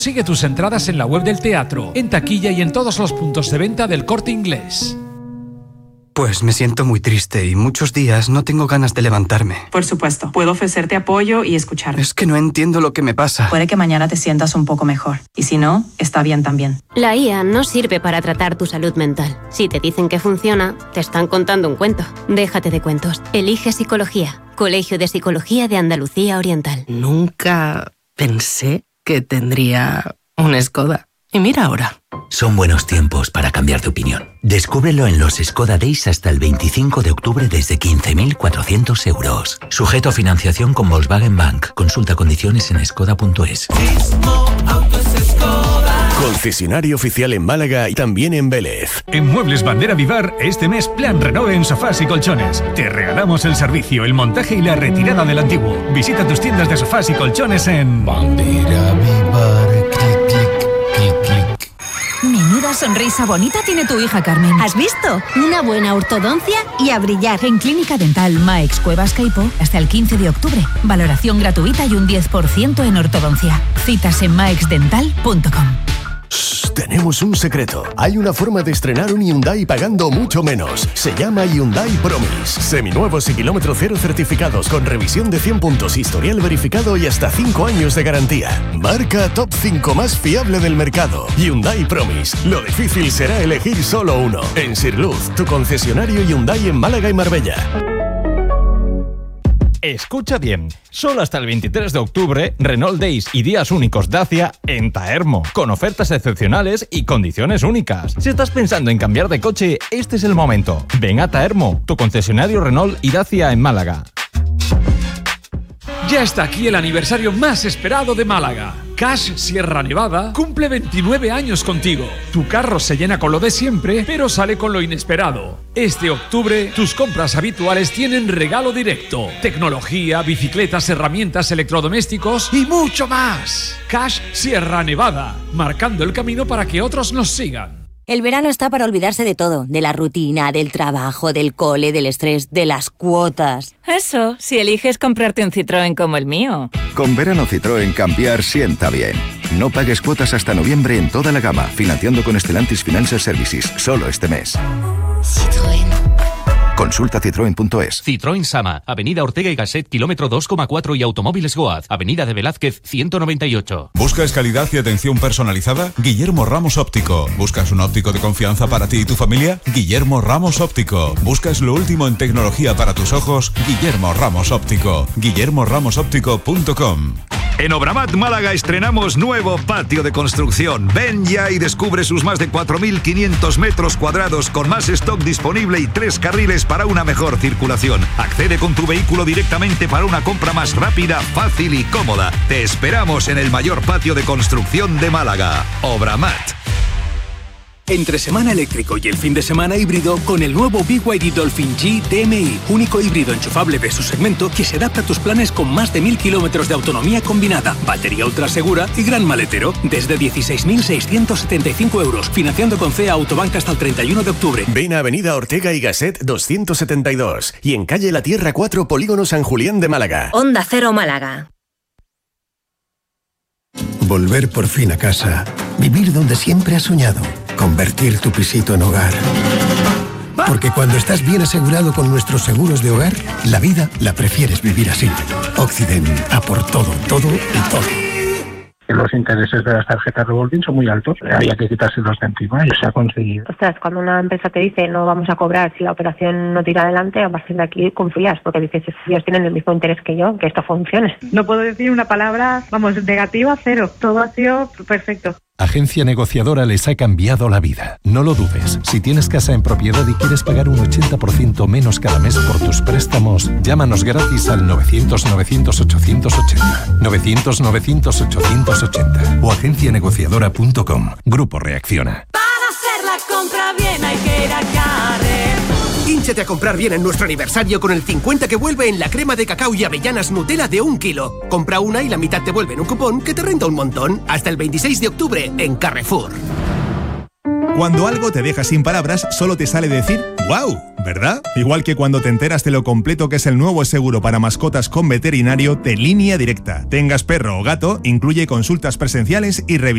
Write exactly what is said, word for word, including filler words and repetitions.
Sigue tus entradas en la web del teatro, en taquilla y en todos los puntos de venta del Corte Inglés. Pues me siento muy triste y muchos días no tengo ganas de levantarme. Por supuesto, puedo ofrecerte apoyo y escuchar. Es que no entiendo lo que me pasa. Puede que mañana te sientas un poco mejor. Y si no, está bien también. La I A no sirve para tratar tu salud mental. Si te dicen que funciona, te están contando un cuento. Déjate de cuentos. Elige Psicología. Colegio de Psicología de Andalucía Oriental. Nunca pensé que tendría un Skoda. Y mira ahora. Son buenos tiempos para cambiar de opinión. Descúbrelo en los Skoda Days hasta el veinticinco de octubre desde quince mil cuatrocientos euros. Sujeto a financiación con Volkswagen Bank. Consulta condiciones en skoda punto es. Concesionario oficial en Málaga y también en Vélez. En Muebles Bandera Vivar, este mes plan renove en sofás y colchones. Te regalamos el servicio, el montaje y la retirada del antiguo. Visita tus tiendas de sofás y colchones en Bandera Vivar. Clic, clic, clic, clic. Menuda sonrisa bonita tiene tu hija Carmen. ¿Has visto? Una buena ortodoncia y a brillar. En Clínica Dental Maex Cuevas Caipo hasta el quince de octubre. Valoración gratuita y un diez por ciento en ortodoncia. Citas en maeix dental punto com. Shh, tenemos un secreto. Hay una forma de estrenar un Hyundai pagando mucho menos. Se llama Hyundai Promise. Seminuevos y kilómetro cero certificados con revisión de cien puntos, historial verificado y hasta cinco años de garantía. Marca top cinco más fiable del mercado. Hyundai Promise. Lo difícil será elegir solo uno. En Sirluz, tu concesionario Hyundai en Málaga y Marbella. Escucha bien, solo hasta el veintitrés de octubre, Renault Days y días únicos Dacia en Taermo, con ofertas excepcionales y condiciones únicas. Si estás pensando en cambiar de coche, este es el momento. Ven a Taermo, tu concesionario Renault y Dacia en Málaga. Ya está aquí el aniversario más esperado de Málaga. Cash Sierra Nevada cumple veintinueve años contigo. Tu carro se llena con lo de siempre, pero sale con lo inesperado. Este octubre, tus compras habituales tienen regalo directo. Tecnología, bicicletas, herramientas, electrodomésticos y mucho más. Cash Sierra Nevada, marcando el camino para que otros nos sigan. El verano está para olvidarse de todo, de la rutina, del trabajo, del cole, del estrés, de las cuotas. Eso, si eliges comprarte un Citroën como el mío. Con verano Citroën cambiar sienta bien. No pagues cuotas hasta noviembre en toda la gama, financiando con Stellantis Financial Services, solo este mes. Citroën. Consulta citroen punto es. Citroën Sama, Avenida Ortega y Gasset, kilómetro dos coma cuatro y Automóviles Goaz, Avenida de Velázquez, ciento noventa y ocho. ¿Buscas calidad y atención personalizada? Guillermo Ramos Óptico. ¿Buscas un óptico de confianza para ti y tu familia? Guillermo Ramos Óptico. ¿Buscas lo último en tecnología para tus ojos? Guillermo Ramos Óptico. guillermo ramos óptico punto com. En Obramat Málaga estrenamos nuevo patio de construcción. Ven ya y descubre sus más de cuatro mil quinientos metros cuadrados con más stock disponible y tres carriles para una mejor circulación. Accede con tu vehículo directamente para una compra más rápida, fácil y cómoda. Te esperamos en el mayor patio de construcción de Málaga. Obramat. Entre semana eléctrico y el fin de semana híbrido con el nuevo B Y D Dolphin G D M I, único híbrido enchufable de su segmento que se adapta a tus planes con más de mil kilómetros de autonomía combinada, batería ultra segura y gran maletero. Desde dieciséis mil seiscientos setenta y cinco euros, financiando con C E A Autobank hasta el treinta y uno de octubre. Ven a Avenida Ortega y Gasset doscientos setenta y dos y en calle La Tierra cuatro, Polígono San Julián de Málaga. Onda Cero Málaga. Volver por fin a casa. Vivir donde siempre has soñado. Convertir tu pisito en hogar. Porque cuando estás bien asegurado con nuestros seguros de hogar, la vida la prefieres vivir así. Occident, a por todo, todo y todo. Los intereses de las tarjetas revolving son muy altos, había que quitárselos de encima y se ha conseguido. Ostras, cuando una empresa te dice no vamos a cobrar si la operación no tira adelante, a partir de aquí confías, porque dices, ellos tienen el mismo interés que yo, que esto funcione. No puedo decir una palabra, vamos, negativa, cero. Todo ha sido perfecto. Agencia Negociadora les ha cambiado la vida. No lo dudes. Si tienes casa en propiedad y quieres pagar un ochenta por ciento menos cada mes por tus préstamos, llámanos gratis al novecientos novecientos ochocientos ochenta. novecientos novecientos ochocientos ochenta o agencia negociadora punto com. Grupo Reacciona. Para hacer la compra bien hay que ir a Carrer. Hínchate a comprar bien en nuestro aniversario con el cincuenta que vuelve en la crema de cacao y avellanas Nutella de un kilo. Compra una y la mitad te vuelve en un cupón que te renta un montón. Hasta el veintiséis de octubre en Carrefour. Cuando algo te deja sin palabras, solo te sale decir ¡wow! ¿Verdad? Igual que cuando te enteras de lo completo que es el nuevo seguro para mascotas con veterinario de Línea Directa. Tengas perro o gato, incluye consultas presenciales y revisiones.